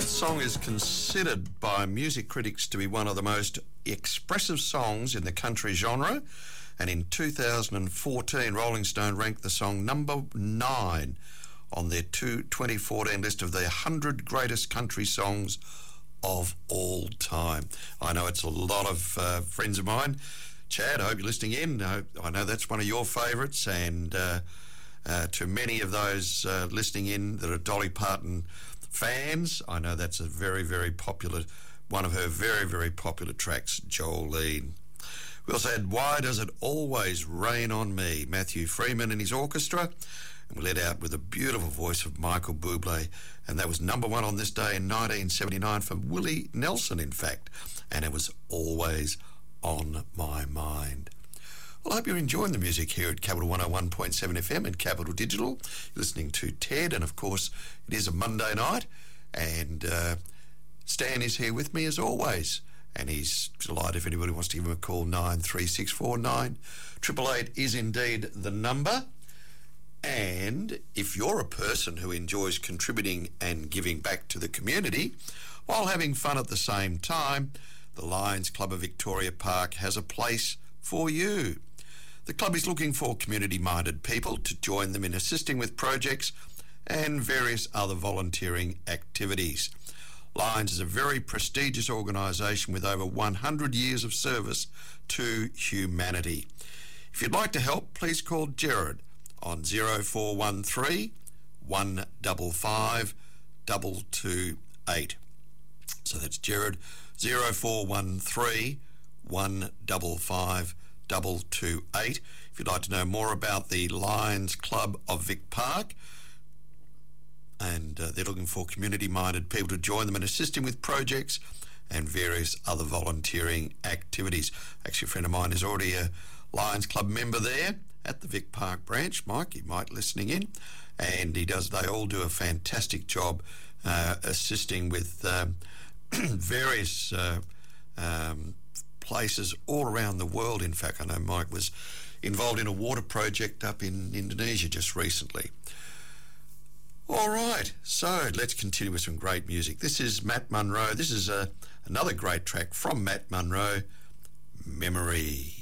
song is considered by music critics to be one of the most expressive songs in the country genre, and in 2014 Rolling Stone ranked the song number 9 on their 2014 list of the 100 greatest country songs of all time. I know it's a lot of friends of mine. Chad, I hope you're listening in. I know that's one of your favourites, and to many of those listening in that are Dolly Parton fans, I know that's a very, very popular, one of her very, very popular tracks, Jolene. We also had Why Does It Always Rain on Me, Matthew Freeman and his orchestra, and we led out with a beautiful voice of Michael Bublé, and that was number 1 on this day in 1979 for Willie Nelson, in fact, and it was always on my mind. Well, I hope you're enjoying the music here at Capital 101.7 FM and Capital Digital. You're listening to Ted, and of course, it is a Monday night, and Stan is here with me as always, and he's delighted if anybody wants to give him a call. 9364 888 is indeed the number. And if you're a person who enjoys contributing and giving back to the community while having fun at the same time, the Lions Club of Victoria Park has a place for you. The club is looking for community-minded people to join them in assisting with projects and various other volunteering activities. Lions is a very prestigious organisation with over 100 years of service to humanity. If you'd like to help, please call Gerard on 0413 155 228. So that's Gerard, 0413 155 228. If you'd like to know more about the Lions Club of Vic Park, and they're looking for community-minded people to join them and assist him with projects and various other volunteering activities. Actually, a friend of mine is already a Lions Club member there at the Vic Park branch. Mike, you might listening in, and they all do a fantastic job assisting with various places all around the world. In fact, I know Mike was involved in a water project up in Indonesia just recently. All right, so let's continue with some great music. This is Matt Monro. This is another great track from Matt Monro, Memory.